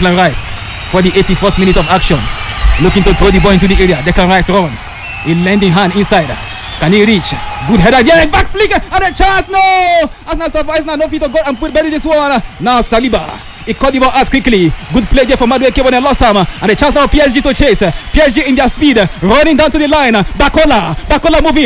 Declan Rice for the 84th minute of action. Looking to throw the ball into the area. Declan Rice run. A lending hand inside. Can he reach? Good header there. Back flick and a chance. No! Arsenal survives now. No fit to go and bury this one. Now Saliba. He caught the ball out quickly. Good play there for Madueke when they lost him. And a chance now PSG to chase. PSG in their speed. Running down to the line. Bakola moving.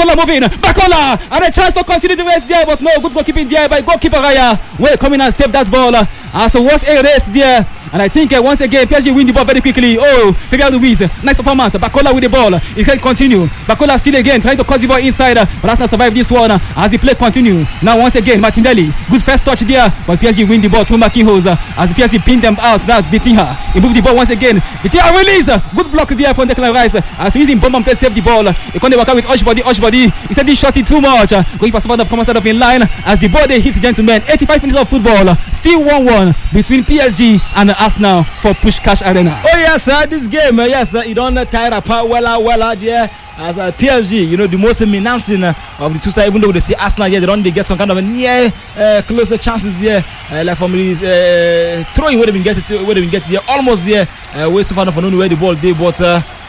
Bakola. And a chance to continue the race there. But no, good goalkeeping there by goalkeeper Raya. Well, come in and save that ball. So what a race there. And I think once again PSG win the ball very quickly. Oh, Fabian Ruiz. Nice performance. Bakola with the ball. He can continue. Bakola still again trying to cause the ball inside. But that's not survive this one as the play continue. Now once again Martinelli. Good first touch there. But PSG win the ball through Marquinhos. As the PSG pin them out. Now Vitinha. He moved the ball once again. Vitinha release. Good block there from Declan Rice. As using bomb to save the ball. He couldn't work out with Oshbody. He said he shot it too much. Going for someone of common side of in line. As the ball they hit, gentlemen. 85 minutes of football. Still 1-1 between PSG and Arsenal for Puskás Arena. Oh yes, this game, you don't tire apart well there. As PSG, you know, the most menacing of the two sides, even though they see Arsenal here, they get some kind of near closer chances there, like from these throwing where they been get there, almost there, way so far for knowing where the ball they, but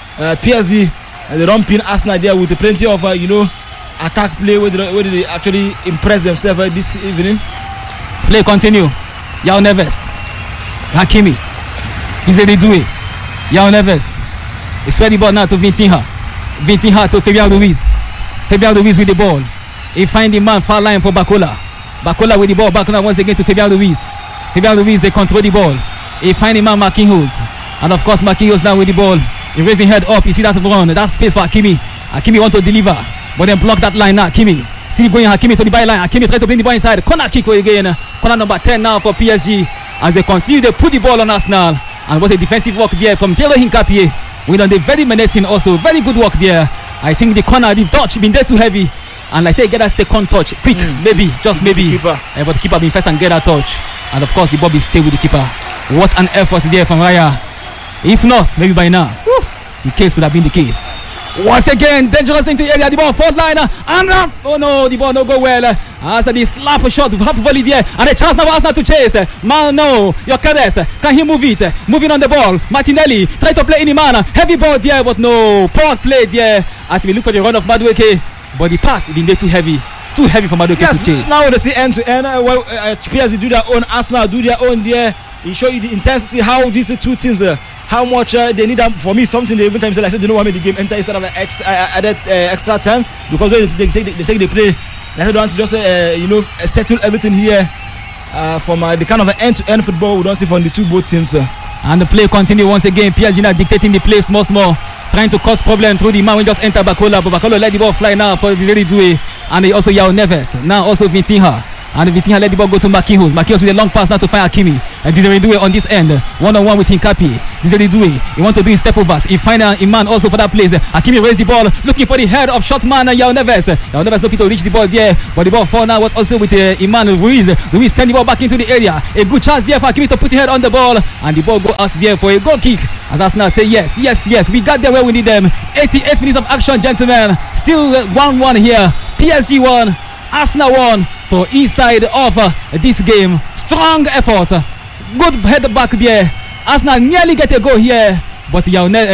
PSG they don't pin Arsenal there with plenty of attack play where they actually impress themselves this evening. Play continue. Yao Neves, Hakimi, Dizedue, Yao Neves. It's ready ball now to Vitinha to Fabian Ruiz. Fabian Ruiz with the ball. He find the man far line for Bakola. Bakola with the ball back now once again to Fabian Ruiz. Fabian Ruiz, they control the ball. He find the man Marquinhos. And of course Marquinhos now with the ball. He raising head up. You see that run. That's space for Hakimi. Hakimi want to deliver. But then block that line now. Hakimi. Still going Hakimi to the byline. Hakimi try to bring the ball inside. Corner kick again. Corner number 10 now for PSG. As they continue, they put the ball on Arsenal. And what a defensive work there from Taylor Hincapie. We done the very menacing also. Very good work there. I think the corner, the touch been there too heavy. And like say, get that second touch. Quick, maybe, just maybe. But the keeper been first and get that touch. And of course, the ball will stay with the keeper. What an effort there from Raya. If not, maybe by now, the case would have been the case. Once again, dangerous into the area. The ball fourth line. And oh no, the ball no go well. As the slap shot, half volley there. And a chance now Arsenal to chase. Man, no. Gyökeres. Can he move it? Moving on the ball. Martinelli try to play in the man. Heavy ball there, but no. Poor play there. As we look for the run of Madueke. But the pass been there too heavy. Too heavy for Madueke to chase. Now we see end to end. PSG do their own. Arsenal do their own there. It show you the intensity, how these two teams how much they need for me something they even time say like they don't want me the game enter instead of extra time, because when they take the play they don't want to just settle everything here from the kind of end-to-end football we don't see from the both teams. And the play continue once again. PSG now dictating the play small, trying to cause problem through the man when just enter Bakola, but Bakola let the ball fly now for Dizedue, and also Yao Neves, now also Vitinha. And Vitinha let the ball go to Marquinhos. Marquinhos with a long pass now to find Hakimi. And Dizedue on this end. One-on-one with Hincapie. Dizedue. He wants to do his step overs. He find a man also for that place. Hakimi raised the ball. Looking for the head of shot man Yao Neves. Yao Neves looking to reach the ball there. But the ball fall now was also with Iman Ruiz. Ruiz send the ball back into the area. A good chance there for Hakimi to put his head on the ball. And the ball go out there for a goal kick. As Arsenal say yes. We got there where we need them. 88 minutes of action, gentlemen. Still 1-1 here. PSG 1. Arsenal 1 for each side of this game. Strong effort. Good head back there. Arsenal nearly get a goal here. But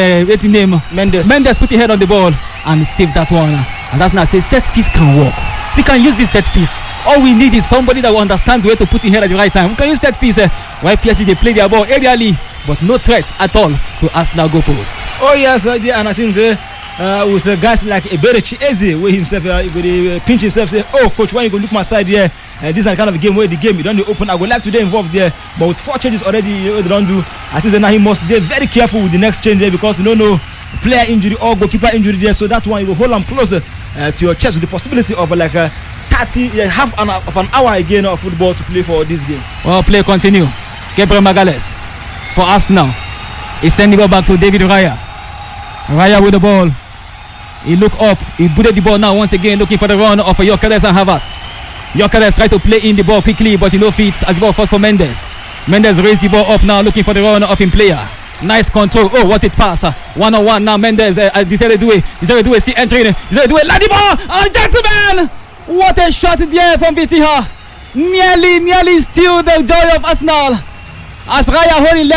Mendes put his head on the ball and saved that one. As Arsenal says, set piece can work. We can use this set piece. All we need is somebody that understands where to put his head at the right time. We can use set piece. While PSG they play their ball aerially, but no threat at all to Arsenal goal post. Oh yes, and I think with guys like Eberechi Eze, where himself he pinch himself, say, "Oh coach, why you go look my side here? This is the kind of game where the game you don't open. I would like to get involved there, but with 4 changes already, they don't do. I think now he must be very careful with the next change there, because no player injury or goalkeeper injury there. So that one you will hold them closer to your chest with the possibility of like 30 half of an hour again of football to play for this game. Well, play continue. Gabriel Magalhaes for Arsenal. He's sending it back to David Raya. Raya with the ball. He look up. He booted the ball now once again, looking for the run of Gyökeres and Havertz. Gyökeres try to play in the ball quickly, but he no fits as the ball fought for Mendes. Mendes raised the ball up now, looking for the run of him player. Nice control. Oh, what it pass. 1-on-1 now. Mendes Dizedue still entering. Dizedue let the ball. Oh, gentlemen, what a shot there from Vitinha. Nearly steal the joy of Arsenal. As Raya holding left.